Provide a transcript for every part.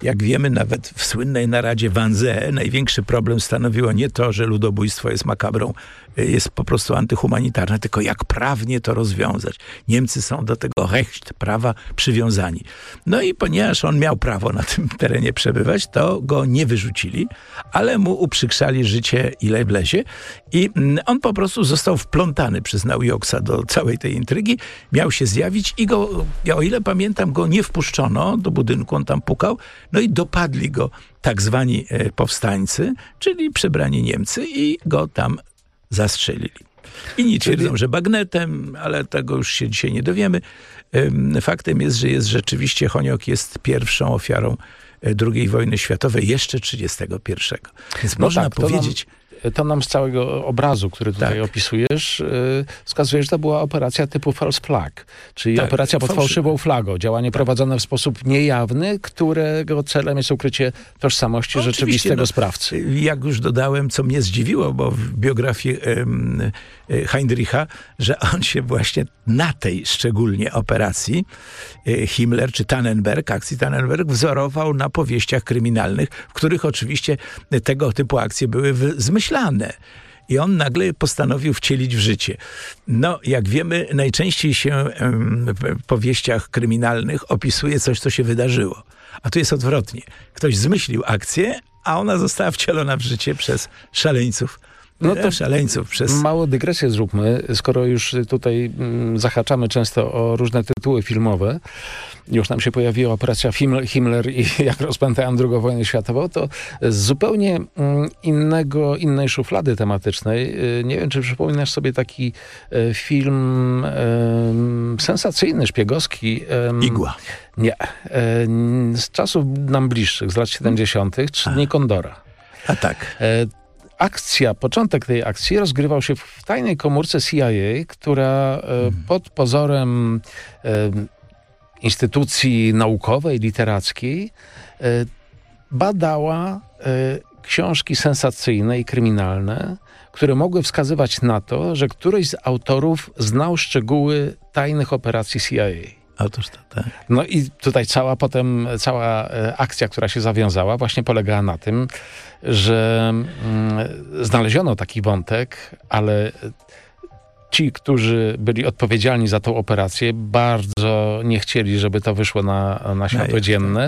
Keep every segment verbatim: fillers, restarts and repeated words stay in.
jak wiemy, nawet w słynnej naradzie Wannsee największy problem stanowiło nie to, że ludobójstwo jest makabrą, jest po prostu antyhumanitarne, tylko jak prawnie to rozwiązać. Niemcy są do tego recht, prawa przywiązani. No i ponieważ on miał prawo na tym terenie przebywać, to go nie wyrzucili, ale mu uprzykrzali życie ile wlezie i on po prostu został wplątany przez Naujoksza do całej tej intrygi, miał się zjawić i go, ja o ile pamiętam, go nie wpuszczono do budynku, on tam pukał, no i dopadli go tak zwani powstańcy, czyli przebrani Niemcy i go tam zastrzelili. Inni twierdzą, że bagnetem, ale tego już się dzisiaj nie dowiemy. Faktem jest, że jest rzeczywiście Honiok jest pierwszą ofiarą drugiej wojny światowej, jeszcze trzydziestego pierwszego. Więc no można tak, powiedzieć... To nam, to nam z całego obrazu, który tutaj tak. opisujesz, yy, wskazuje, że to była operacja typu false flag, czyli tak, operacja pod fałszywe. fałszywą flagą. Działanie tak. prowadzone w sposób niejawny, którego celem jest ukrycie tożsamości Oczywiście, rzeczywistego no, sprawcy. Jak już dodałem, co mnie zdziwiło, bo w biografii um, Heinricha, że on się właśnie na tej szczególnie operacji Himmler czy Tannenberg, akcji Tannenberg, wzorował na powieściach kryminalnych, w których oczywiście tego typu akcje były zmyślane. I on nagle postanowił wcielić w życie. No, jak wiemy, najczęściej się w powieściach kryminalnych opisuje coś, co się wydarzyło. A tu jest odwrotnie. Ktoś zmyślił akcję, a ona została wcielona w życie przez szaleńców. No to szaleńców przez... Małą dygresję zróbmy, skoro już tutaj mm, zahaczamy często o różne tytuły filmowe, już nam się pojawiła operacja Himmler i jak rozpętałem drugą wojnę światową, to z zupełnie mm, innego, innej szuflady tematycznej. Nie wiem, czy przypominasz sobie taki e, film e, sensacyjny, szpiegowski. E, Igła. Nie. E, z czasów nam bliższych, z lat siedemdziesiątych, Trzy dni Kondora. A tak. E, Akcja, początek tej akcji rozgrywał się w tajnej komórce C I A, która hmm. pod pozorem e, instytucji naukowej, literackiej e, badała e, książki sensacyjne i kryminalne, które mogły wskazywać na to, że któryś z autorów znał szczegóły tajnych operacji C I A. Otóż to, tak. No i tutaj cała potem, cała akcja, która się zawiązała, właśnie polegała na tym, że mm, znaleziono taki wątek, ale ci, którzy byli odpowiedzialni za tą operację, bardzo nie chcieli, żeby to wyszło na, na światło dzienne.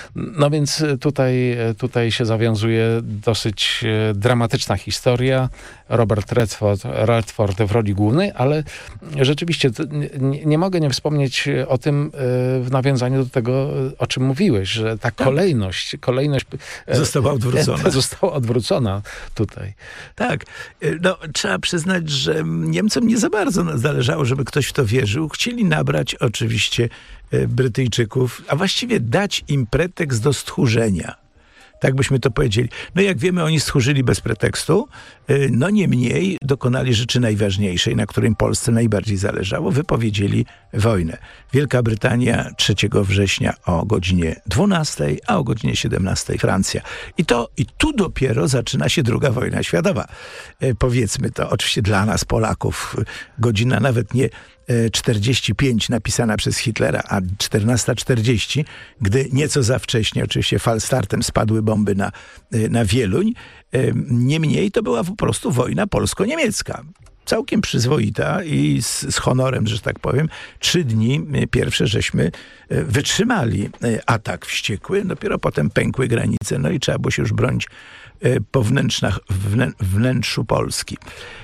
No więc tutaj, tutaj się zawiązuje dosyć dramatyczna historia. Robert Redford, Redford w roli głównej, ale rzeczywiście nie, nie mogę nie wspomnieć o tym w nawiązaniu do tego, o czym mówiłeś, że ta kolejność, kolejność została odwrócona. Została odwrócona tutaj. Tak. No, trzeba przyznać, że Niemcom nie za bardzo zależało, żeby ktoś w to wierzył. Chcieli nabrać oczywiście Brytyjczyków, a właściwie dać im pretekst do stchórzenia. Tak byśmy to powiedzieli. No jak wiemy, oni stchórzyli bez pretekstu. No niemniej dokonali rzeczy najważniejszej, na którym Polsce najbardziej zależało. Wypowiedzieli wojnę. Wielka Brytania trzeciego września o godzinie dwunastej, a o godzinie siedemnastej Francja. I to i tu dopiero zaczyna się druga wojna światowa. Powiedzmy to, oczywiście dla nas Polaków, godzina nawet nie czterdzieści pięć napisana przez Hitlera, a czternasta czterdzieści, gdy nieco za wcześnie, oczywiście falstartem spadły bomby na, na Wieluń. Niemniej to była po prostu wojna polsko-niemiecka. Całkiem przyzwoita i z, z honorem, że tak powiem. Trzy dni pierwsze żeśmy wytrzymali atak wściekły, dopiero potem pękły granice, no i trzeba było się już bronić po wnętrzach, wnę, wnętrzu Polski.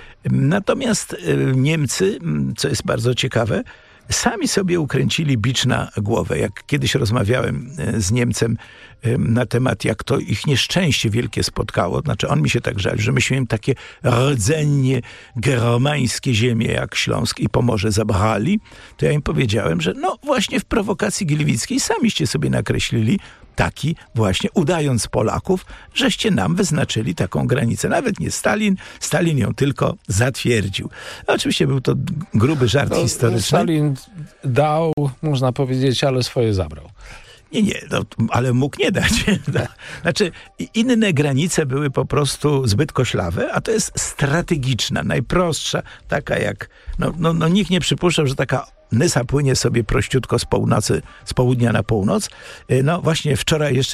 Natomiast Niemcy, co jest bardzo ciekawe, sami sobie ukręcili bicz na głowę. Jak kiedyś rozmawiałem z Niemcem na temat, jak to ich nieszczęście wielkie spotkało, znaczy on mi się tak żali, że myśmy im takie rdzennie germańskie ziemie jak Śląsk i Pomorze zabrali, to ja im powiedziałem, że no właśnie w prowokacji gliwickiej samiście sobie nakreślili taki właśnie, udając Polaków, żeście nam wyznaczyli taką granicę. Nawet nie Stalin, Stalin ją tylko zatwierdził. Oczywiście był to gruby żart no, historyczny. Stalin dał, można powiedzieć, ale swoje zabrał. Nie, nie, no, ale mógł nie dać. Znaczy, inne granice były po prostu zbyt koślawe, a to jest strategiczna, najprostsza, taka jak, no, no, no nikt nie przypuszczał, że taka Nysa płynie sobie prościutko z północy, z południa na północ. No właśnie wczoraj jeszcze